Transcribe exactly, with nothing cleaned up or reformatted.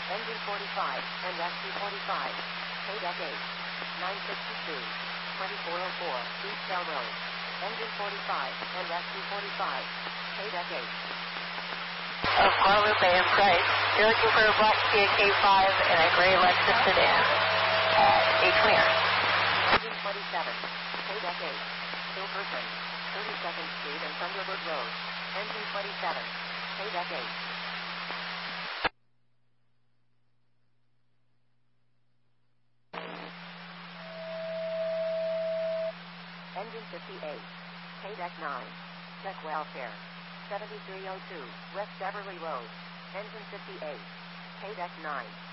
Engine forty-five and rescue forty-five. Paydeck eight. nine sixty-two. twenty-four oh four. Eastdale Road. Engine forty-five and rescue forty-five. Paydeck eight. Of Guadalupe and Price. You're looking for a black C K five and a gray Lexus sedan. Uh, a clear. Engine twenty-seven. Paydeck eight. Silverton. thirty-second Street and Thunderbird Road. Engine twenty-seven. Paydeck eight. Engine fifty-eight. Paydeck nine. Check welfare. seventy-three oh two. West Beverly Road. Engine fifty-eight. Paydeck nine.